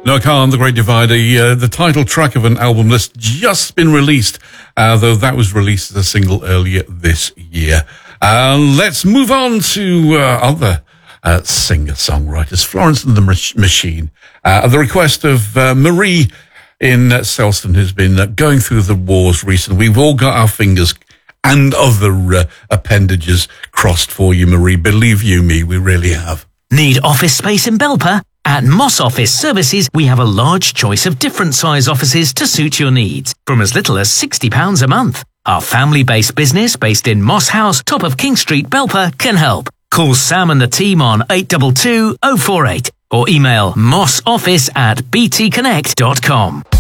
Noah Kahan, The Great Divider, the title track of an album that's just been released, though that was released as a single earlier this year. Let's move on to other singer-songwriters. Florence and the Machine, at the request of Marie in Selston, who's been going through the wars recently. We've all got our fingers and other appendages crossed for you, Marie. Believe you me, we really have. Need office space in Belper? At Moss Office Services, we have a large choice of different size offices to suit your needs, from as little as £60 a month. Our family-based business, based in Moss House, top of King Street, Belper, can help. Call Sam and the team on 822 048 or email mossoffice@btconnect.com.